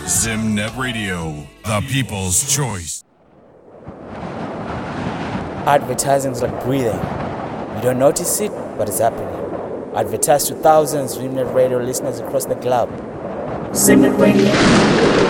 Zimnet Radio, the people's choice. Advertising is like breathing. You don't notice it, but it's happening. Advertise to thousands of Zimnet Radio listeners across the globe. Zimnet Radio.